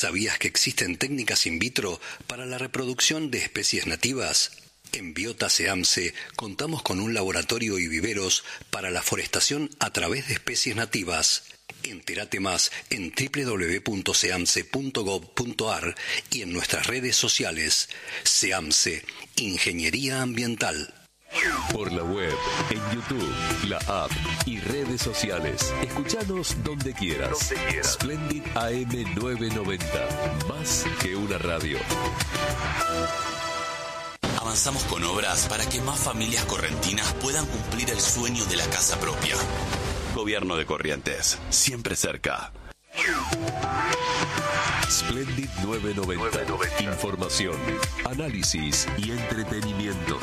¿Sabías que existen técnicas in vitro para la reproducción de especies nativas? En Biota SEAMSE contamos con un laboratorio y viveros para la forestación a través de especies nativas. Entérate más en www.seamse.gov.ar y en nuestras redes sociales. SEAMSE, Ingeniería Ambiental. Por la web, en YouTube, la app y redes sociales. Escuchanos donde quieras. Splendid AM 990. Más que una radio. Avanzamos con obras para que más familias correntinas puedan cumplir el sueño de la casa propia. Gobierno de Corrientes, siempre cerca. Splendid 990. Información, análisis y entretenimiento.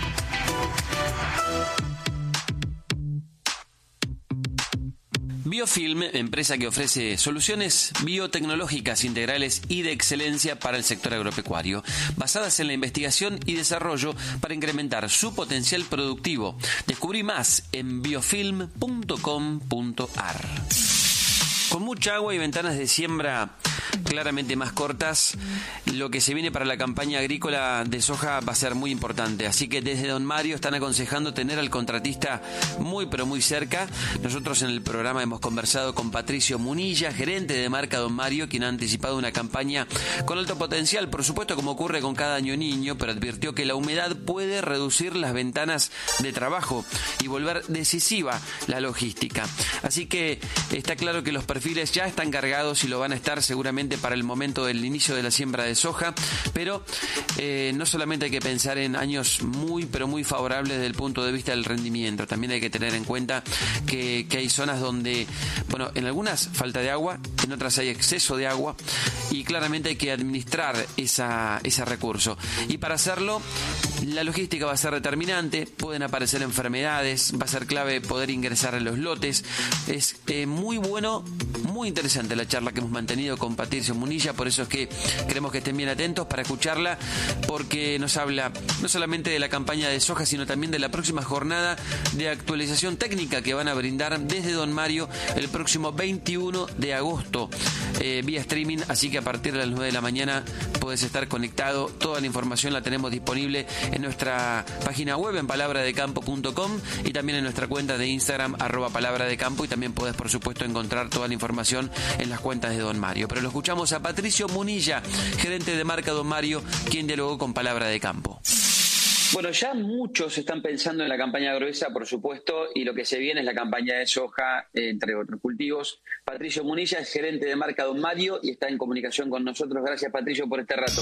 Biofilm, empresa que ofrece soluciones biotecnológicas integrales y de excelencia para el sector agropecuario, basadas en la investigación y desarrollo para incrementar su potencial productivo. Descubrí más en biofilm.com.ar. Con mucha agua y ventanas de siembra claramente más cortas, lo que se viene para la campaña agrícola de soja va a ser muy importante. Así que desde Don Mario están aconsejando tener al contratista muy pero muy cerca. Nosotros en el programa hemos conversado con Patricio Munilla, gerente de marca Don Mario, quien ha anticipado una campaña con alto potencial, por supuesto como ocurre con cada año niño, pero advirtió que la humedad puede reducir las ventanas de trabajo y volver decisiva la logística. Así que está claro que los perfiles ya están cargados y lo van a estar seguramente para el momento del inicio de la siembra de soja, pero no solamente hay que pensar en años muy pero muy favorables desde el punto de vista del rendimiento, también hay que tener en cuenta que hay zonas donde, bueno, en algunas falta de agua, en otras hay exceso de agua y claramente hay que administrar ese recurso, y para hacerlo la logística va a ser determinante, pueden aparecer enfermedades, va a ser clave poder ingresar a los lotes. Es muy bueno, muy interesante la charla que hemos mantenido con Patricio Munilla, por eso es que queremos que estén bien atentos para escucharla, porque nos habla no solamente de la campaña de soja, sino también de la próxima jornada de actualización técnica que van a brindar desde Don Mario el próximo 21 de agosto vía streaming, así que a partir de las 9 de la mañana puedes estar conectado. Toda la información la tenemos disponible en nuestra página web en palabradecampo.com y también en nuestra cuenta de Instagram @palabradecampo, y también puedes por supuesto encontrar toda la información en las cuentas de Don Mario. Pero lo escuchamos a Patricio Munilla, gerente de marca Don Mario, quien dialogó con Palabra de Campo. Bueno, ya muchos están pensando en la campaña gruesa, por supuesto, y lo que se viene es la campaña de soja, entre otros cultivos. Patricio Munilla es gerente de marca Don Mario y está en comunicación con nosotros. Gracias, Patricio, por este rato.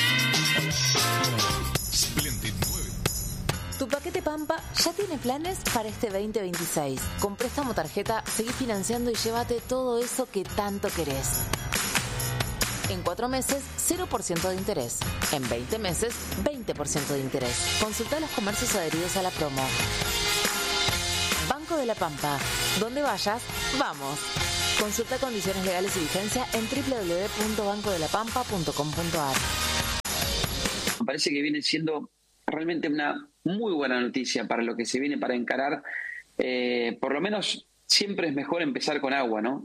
Tu paquete Pampa ya tiene planes para este 2026. Con préstamo tarjeta, seguí financiando y llévate todo eso que tanto querés. En 4 meses, 0% de interés. En 20 meses, 20% de interés. Consulta los comercios adheridos a la promo. Banco de la Pampa. Donde vayas, vamos. Consulta condiciones legales y vigencia en www.bancodelapampa.com.ar. Me parece que viene siendo realmente una muy buena noticia para lo que se viene para encarar. Por lo menos siempre es mejor empezar con agua, ¿no?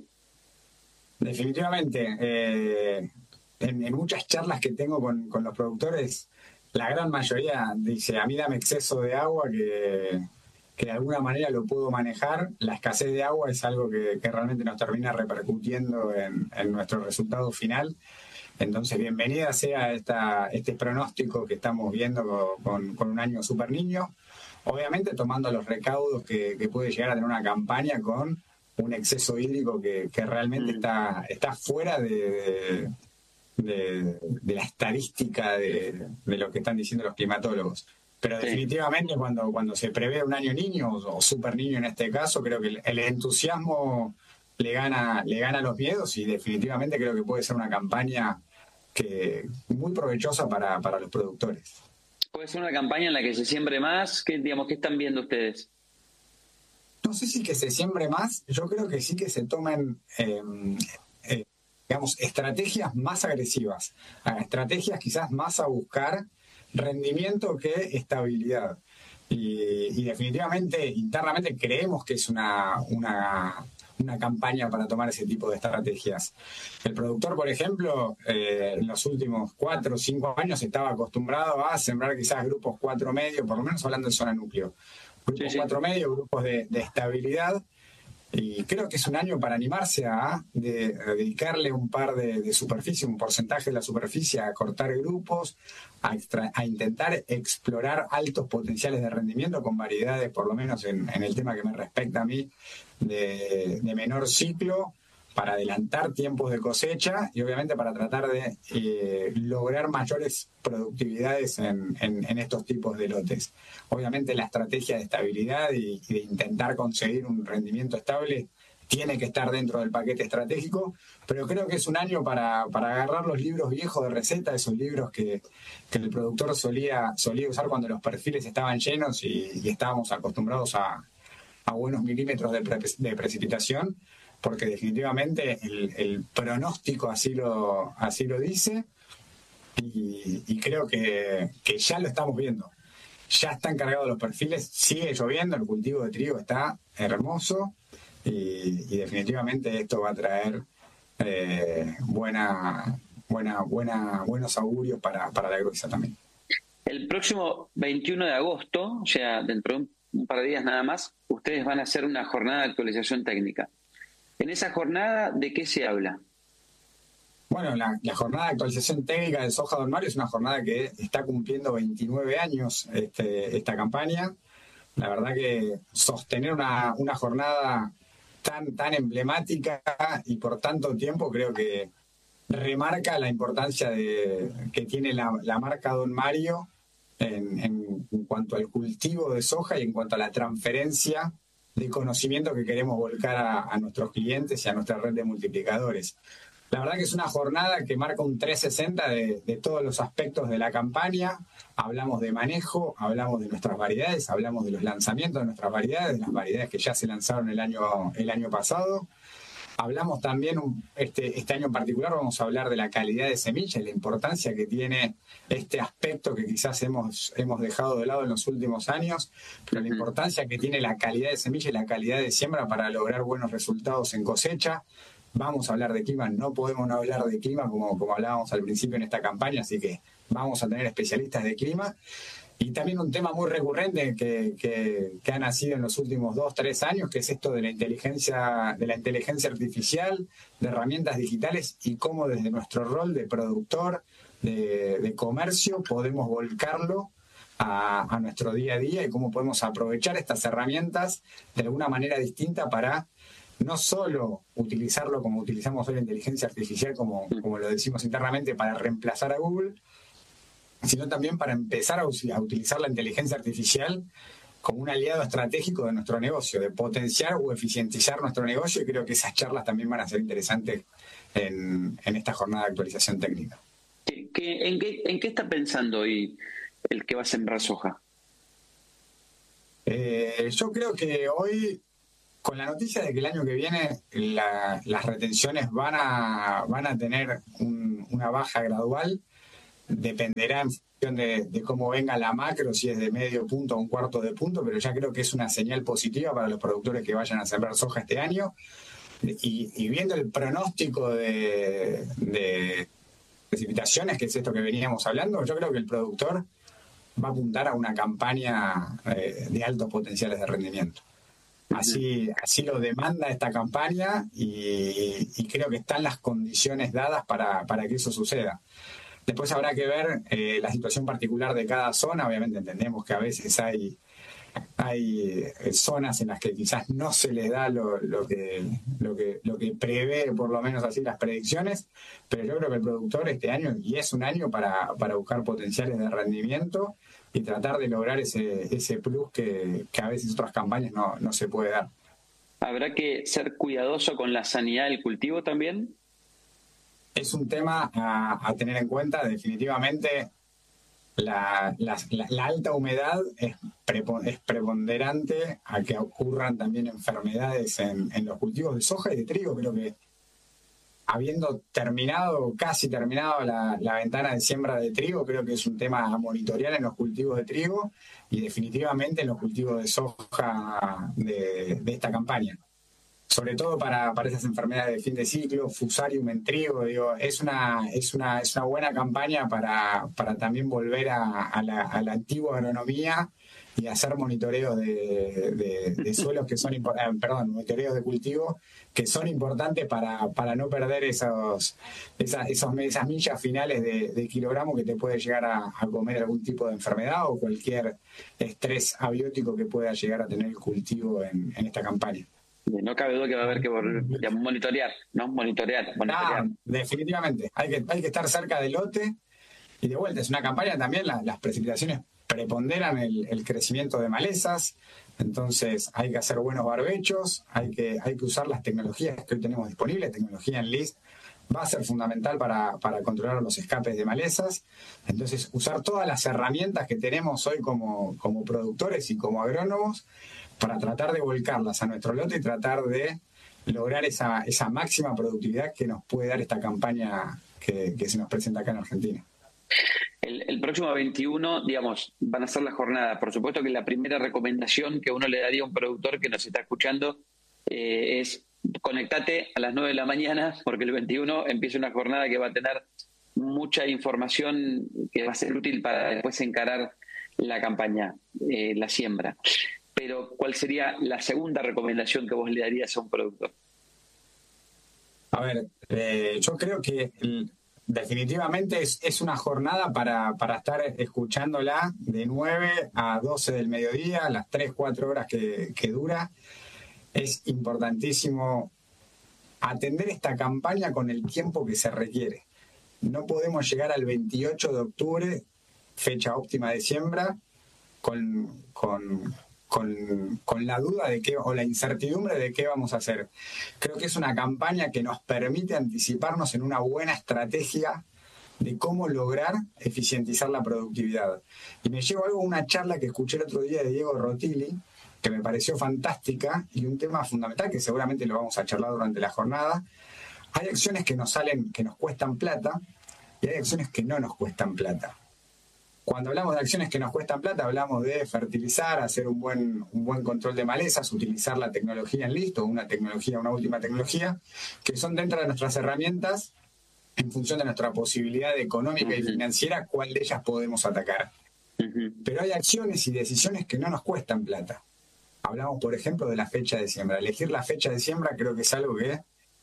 Definitivamente. En muchas charlas que tengo con los productores, la gran mayoría dice: a mí dame exceso de agua que de alguna manera lo puedo manejar. La escasez de agua es algo que realmente nos termina repercutiendo en nuestro resultado final. Entonces, bienvenida sea este pronóstico que estamos viendo con un año super niño. Obviamente tomando los recaudos que puede llegar a tener una campaña con un exceso hídrico que realmente está fuera de la estadística de lo que están diciendo los climatólogos. Pero definitivamente cuando se prevé un año niño o super niño en este caso, creo que el entusiasmo le gana los miedos, y definitivamente creo que puede ser una campaña muy provechosa para los productores. ¿Puede ser una campaña en la que se siembre más? ¿Qué están viendo ustedes? No sé si que se siembre más, yo creo que sí que se tomen estrategias más agresivas, estrategias quizás más a buscar rendimiento que estabilidad. Y definitivamente internamente creemos que es una una campaña para tomar ese tipo de estrategias. El productor, por ejemplo, en los últimos 4 o 5 años estaba acostumbrado a sembrar quizás grupos 4 medios, por lo menos hablando de zona núcleo. Grupos 4 medios, grupos de estabilidad. Y creo que es un año para animarse a dedicarle un par de superficie, un porcentaje de la superficie, a cortar grupos, a intentar explorar altos potenciales de rendimiento con variedades, por lo menos en el tema que me respecta a mí, de menor ciclo, para adelantar tiempos de cosecha y obviamente para tratar de lograr mayores productividades en estos tipos de lotes. Obviamente la estrategia de estabilidad y de intentar conseguir un rendimiento estable tiene que estar dentro del paquete estratégico, pero creo que es un año para agarrar los libros viejos de receta, esos libros que el productor solía usar cuando los perfiles estaban llenos y estábamos acostumbrados a buenos milímetros de precipitación, porque definitivamente el pronóstico así lo dice y creo que ya lo estamos viendo. Ya están cargados los perfiles, sigue lloviendo, el cultivo de trigo está hermoso y definitivamente esto va a traer buenos augurios para la gruesa también. El próximo 21 de agosto, o sea, dentro de un par de días nada más, ustedes van a hacer una jornada de actualización técnica. En esa jornada, ¿de qué se habla? Bueno, la jornada de actualización técnica de soja Don Mario es una jornada que está cumpliendo 29 años esta campaña. La verdad que sostener una jornada tan emblemática y por tanto tiempo creo que remarca la importancia que tiene la marca Don Mario en cuanto al cultivo de soja y en cuanto a la transferencia de conocimiento que queremos volcar a nuestros clientes y a nuestra red de multiplicadores. La verdad que es una jornada que marca un 360 de todos los aspectos de la campaña. Hablamos de manejo, hablamos de nuestras variedades, hablamos de los lanzamientos de nuestras variedades, de las variedades que ya se lanzaron el año pasado. Hablamos también, este año en particular, vamos a hablar de la calidad de semilla y la importancia que tiene este aspecto que quizás hemos dejado de lado en los últimos años, pero la importancia que tiene la calidad de semilla y la calidad de siembra para lograr buenos resultados en cosecha. Vamos a hablar de clima, no podemos no hablar de clima como hablábamos al principio en esta campaña, así que vamos a tener especialistas de clima. Y también un tema muy recurrente que ha nacido en los últimos 2-3 años, que es esto de la inteligencia artificial, de herramientas digitales y cómo desde nuestro rol de productor, de comercio, podemos volcarlo a nuestro día a día y cómo podemos aprovechar estas herramientas de alguna manera distinta para no solo utilizarlo como utilizamos hoy la inteligencia artificial, como lo decimos internamente, para reemplazar a Google, sino también para empezar a utilizar la inteligencia artificial como un aliado estratégico de nuestro negocio, de potenciar o eficientizar nuestro negocio, y creo que esas charlas también van a ser interesantes en esta jornada de actualización técnica. ¿En qué está pensando hoy el que va a sembrar soja? Yo creo que hoy, con la noticia de que el año que viene las retenciones van a tener una baja gradual, dependerá en función de cómo venga la macro, si es de medio punto o un cuarto de punto, pero ya creo que es una señal positiva para los productores que vayan a sembrar soja este año. Y viendo el pronóstico de precipitaciones, que es esto que veníamos hablando, yo creo que el productor va a apuntar a una campaña de altos potenciales de rendimiento. Así lo demanda esta campaña y creo que están las condiciones dadas para que eso suceda. Después habrá que ver la situación particular de cada zona. Obviamente entendemos que a veces hay zonas en las que quizás no se les da lo que prevé, por lo menos así, las predicciones, pero yo creo que el productor este año, y es un año para buscar potenciales de rendimiento y tratar de lograr ese plus que a veces otras campañas no se puede dar. ¿Habrá que ser cuidadoso con la sanidad del cultivo también? Es un tema a tener en cuenta. Definitivamente la alta humedad es preponderante a que ocurran también enfermedades en los cultivos de soja y de trigo. Creo que habiendo casi terminado la ventana de siembra de trigo, creo que es un tema a monitorear en los cultivos de trigo y definitivamente en los cultivos de soja de esta campaña. sobre todo para esas enfermedades de fin de ciclo, Fusarium en trigo, digo, es una buena campaña para también volver a la antigua agronomía y hacer monitoreos de suelos que son monitoreos de cultivo que son importantes para no perder esas millas finales de kilogramo que te puede llegar a comer algún tipo de enfermedad o cualquier estrés abiótico que pueda llegar a tener el cultivo en esta campaña. No cabe duda que va a haber que monitorear, ¿no? Monitorear. Definitivamente. Hay que estar cerca del lote y de vuelta. Es una campaña también, las precipitaciones preponderan el crecimiento de malezas, entonces hay que hacer buenos barbechos, hay que usar las tecnologías que hoy tenemos disponibles. Tecnología Enlist va a ser fundamental para controlar los escapes de malezas, entonces usar todas las herramientas que tenemos hoy como productores y como agrónomos para tratar de volcarlas a nuestro lote y tratar de lograr esa máxima productividad que nos puede dar esta campaña que se nos presenta acá en Argentina. El próximo 21, digamos, van a ser la jornada. Por supuesto que la primera recomendación que uno le daría a un productor que nos está escuchando es conectate a las 9 de la mañana, porque el 21 empieza una jornada que va a tener mucha información que va a ser útil para después encarar la campaña, la siembra. Pero, ¿cuál sería la segunda recomendación que vos le darías a un productor? A ver, yo creo que definitivamente es una jornada para estar escuchándola de 9 a 12 del mediodía, las 3-4 horas que dura. Es importantísimo atender esta campaña con el tiempo que se requiere. No podemos llegar al 28 de octubre, fecha óptima de siembra, con la duda de qué, o la incertidumbre de qué vamos a hacer. Creo que es una campaña que nos permite anticiparnos en una buena estrategia de cómo lograr eficientizar la productividad. Y me llevo una charla que escuché el otro día de Diego Rotilli, que me pareció fantástica, y un tema fundamental que seguramente lo vamos a charlar durante la jornada. Hay acciones que nos cuestan plata, y hay acciones que no nos cuestan plata. Cuando hablamos de acciones que nos cuestan plata, hablamos de fertilizar, hacer un buen control de malezas, utilizar la tecnología Enlist o una última tecnología, que son dentro de nuestras herramientas, en función de nuestra posibilidad económica y financiera, cuál de ellas podemos atacar. Pero hay acciones y decisiones que no nos cuestan plata. Hablamos, por ejemplo, de la fecha de siembra. Elegir la fecha de siembra creo que es algo que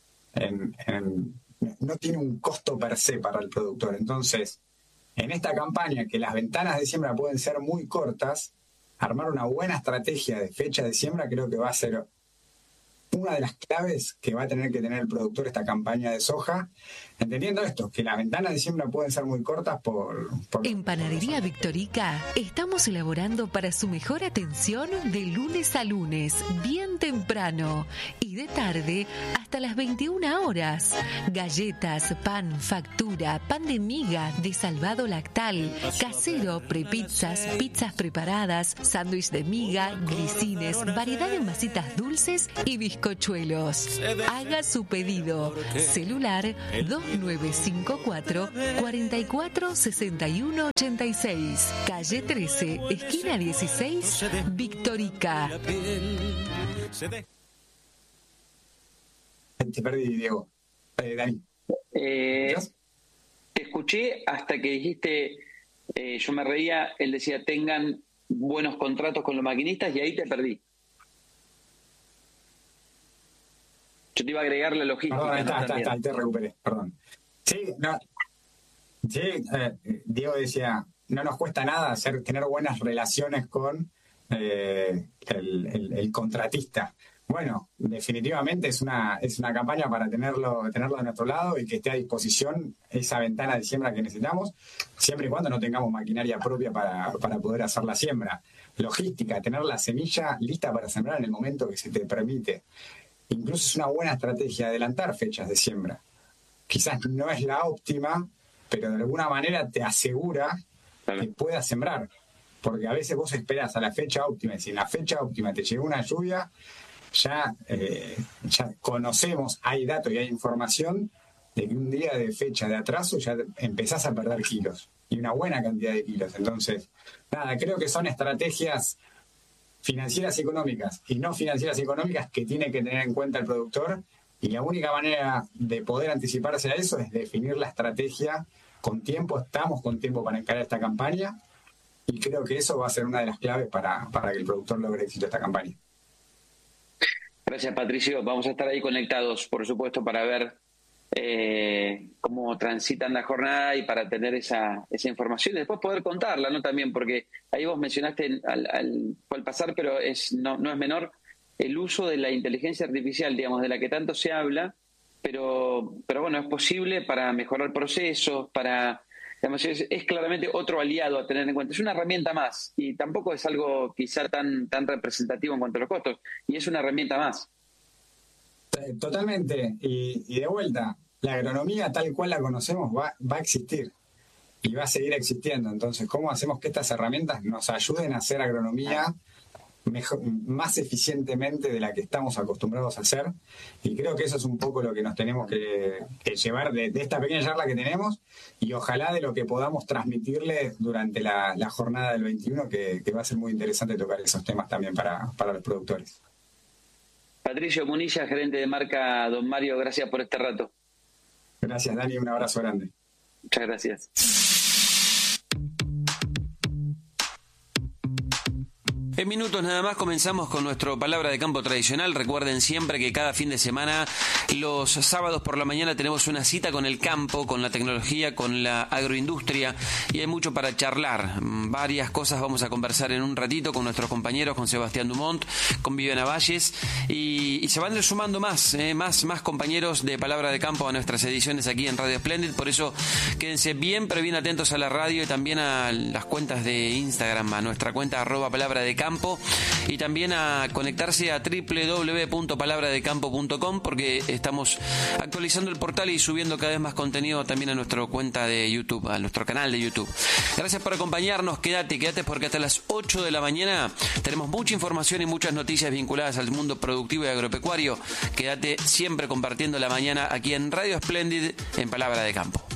no tiene un costo per se para el productor. Entonces, en esta campaña, que las ventanas de siembra pueden ser muy cortas, armar una buena estrategia de fecha de siembra creo que va a ser una de las claves que va a tener que tener el productor esta campaña de soja, entendiendo esto, que las ventanas de siembra pueden ser muy cortas En Panadería Victorica estamos elaborando para su mejor atención de lunes a lunes, bien temprano, y de tarde hasta las 21 horas. Galletas, pan, factura, pan de miga, de salvado lactal, casero, prepizzas, pizzas preparadas, sándwich de miga, grisines, variedad de masitas dulces y bizcochuelos. Haga su pedido. Celular 2954 44 61 86. Calle 13, esquina 16, Victorica. Te perdí, Diego. Dani. Te escuché hasta que dijiste, yo me reía, él decía, tengan buenos contratos con los maquinistas, y ahí te perdí. Yo te iba a agregar la logística. Perdón, ahí te recuperé, perdón. Diego decía, no nos cuesta nada tener buenas relaciones con el contratista. Bueno, definitivamente es una campaña para tenerlo de nuestro lado y que esté a disposición esa ventana de siembra que necesitamos, siempre y cuando no tengamos maquinaria propia para poder hacer la siembra. Logística, tener la semilla lista para sembrar en el momento que se te permite. Incluso es una buena estrategia adelantar fechas de siembra. Quizás no es la óptima, pero de alguna manera te asegura que puedas sembrar. Porque a veces vos esperás a la fecha óptima, y si en la fecha óptima te llegó una lluvia, ya conocemos, hay datos y hay información de que un día de fecha de atraso ya empezás a perder kilos, y una buena cantidad de kilos. Entonces, creo que son estrategias financieras y económicas y no financieras y económicas que tiene que tener en cuenta el productor, y la única manera de poder anticiparse a eso es definir la estrategia con tiempo. Estamos con tiempo para encarar esta campaña y creo que eso va a ser una de las claves para que el productor logre éxito esta campaña. Gracias, Patricio. Vamos a estar ahí conectados, por supuesto, para ver cómo transitan la jornada y para tener esa información y después poder contarla, ¿no? También, porque ahí vos mencionaste al pasar, pero no es menor el uso de la inteligencia artificial, digamos, de la que tanto se habla, pero bueno, es posible para mejorar procesos, digamos, es claramente otro aliado a tener en cuenta. Es una herramienta más y tampoco es algo quizá tan representativo en cuanto a los costos, y es una herramienta más. Totalmente, y de vuelta, la agronomía tal cual la conocemos va a existir y va a seguir existiendo. Entonces, ¿cómo hacemos que estas herramientas nos ayuden a hacer agronomía más eficientemente de la que estamos acostumbrados a hacer? Y creo que eso es un poco lo que nos tenemos que llevar de esta pequeña charla que tenemos, y ojalá de lo que podamos transmitirle durante la jornada del 21, que va a ser muy interesante tocar esos temas también para los productores. Patricio Munilla, gerente de marca Don Mario, gracias por este rato. Gracias, Dani, un abrazo grande. Muchas gracias. En minutos nada más comenzamos con nuestro Palabra de Campo tradicional. Recuerden siempre que cada fin de semana, los sábados por la mañana, tenemos una cita con el campo, con la tecnología, con la agroindustria, y hay mucho para charlar. Varias cosas vamos a conversar en un ratito con nuestros compañeros, con Sebastián Dumont, con Viviana Valles, y se van sumando más compañeros de Palabra de Campo a nuestras ediciones aquí en Radio Splendid. Por eso quédense bien, pero bien atentos a la radio y también a las cuentas de Instagram, a nuestra cuenta @Palabra de Campo, y también a conectarse a www.palabradecampo.com, porque estamos actualizando el portal y subiendo cada vez más contenido también a nuestra cuenta de YouTube, a nuestro canal de YouTube. Gracias por acompañarnos, quédate porque hasta las 8 de la mañana tenemos mucha información y muchas noticias vinculadas al mundo productivo y agropecuario. Quédate siempre compartiendo la mañana aquí en Radio Splendid en Palabra de Campo.